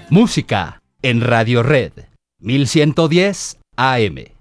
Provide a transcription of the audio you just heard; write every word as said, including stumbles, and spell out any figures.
Música en Radio Red mil ciento diez A M.